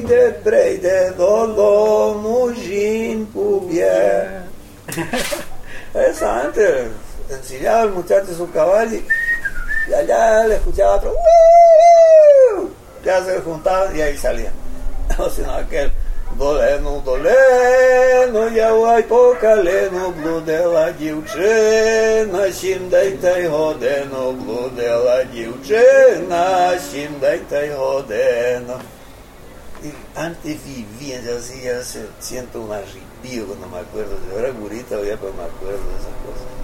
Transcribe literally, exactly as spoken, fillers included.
de brei de dolo, mujin cubie. Eso antes ensillaba el muchacho su caballo y allá le escuchaba otro. Ya se juntaban y ahí salían. O sino aquel doleno, doleno, я ой по колено, блудела дівчина, сім дайте годину, блудела дівчина, сім дайте годину. Y antes vivían, yo así, ya se siento un arrepío cuando me acuerdo, yo era gurita, ya pues me acuerdo de esas cosas.